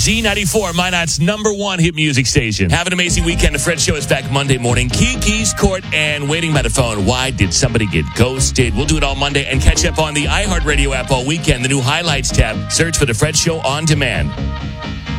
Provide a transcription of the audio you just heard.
Z94, Minot's #1 hit music station. Have an amazing weekend. The Fred Show is back Monday morning. Kiki's Court and waiting by the phone. Why did somebody get ghosted? We'll do it all Monday and catch up on the iHeartRadio app all weekend. The new highlights tab. Search for the Fred Show on demand.